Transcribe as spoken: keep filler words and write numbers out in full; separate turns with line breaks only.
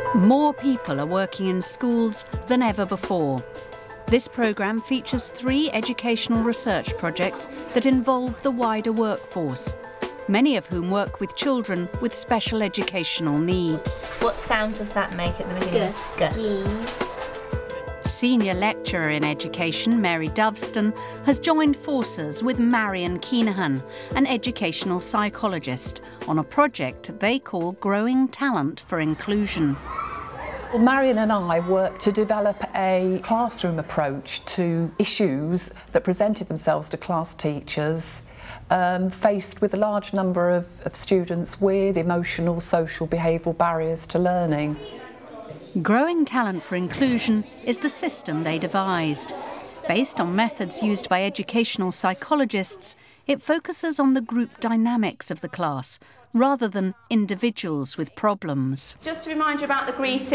More people are working in schools than ever before. This programme features three educational research projects that involve the wider workforce, many of whom work with children with special educational needs.
What sound does that make at the beginning?
Good. Geese.
Senior lecturer in education, Mary Doveston, has joined forces with Marion Keenahan, an educational psychologist, on a project they call Growing Talent for Inclusion.
Well, Marion and I worked to develop a classroom approach to issues that presented themselves to class teachers um, faced with a large number of, of students with emotional, social, behavioural barriers to learning.
Growing Talent for Inclusion is the system they devised. Based on methods used by educational psychologists, it focuses on the group dynamics of the class rather than individuals with problems.
Just to remind you about the greeting,